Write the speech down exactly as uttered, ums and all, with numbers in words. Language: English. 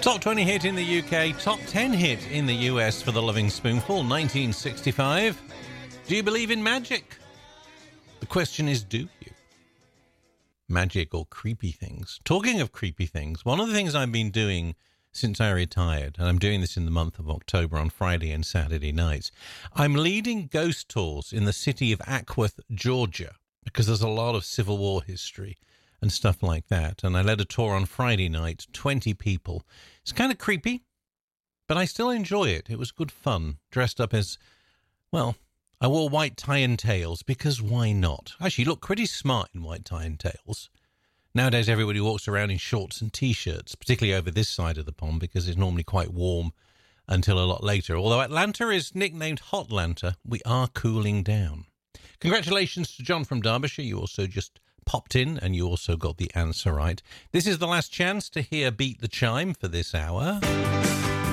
Top twenty hit in the U K, top ten hit in the U S for The Loving Spoonful, nineteen sixty-five. Do you believe in magic? The question is, do you? Magic or creepy things? Talking of creepy things, one of the things I've been doing since I retired, and I'm doing this in the month of October on Friday and Saturday nights, I'm leading ghost tours in the city of Ackworth, Georgia, because there's a lot of Civil War history and stuff like that. And I led a tour on Friday night, twenty people. It's kind of creepy, but I still enjoy it. It was good fun. Dressed up as, well, I wore white tie and tails because why not? Actually, you look pretty smart in white tie and tails. Nowadays, everybody walks around in shorts and T-shirts, particularly over this side of the pond because it's normally quite warm until a lot later. Although Atlanta is nicknamed Hotlanta, we are cooling down. Congratulations to John from Derbyshire. You also just popped in and you also got the answer right. This is the last chance to hear Beat the Chime for this hour.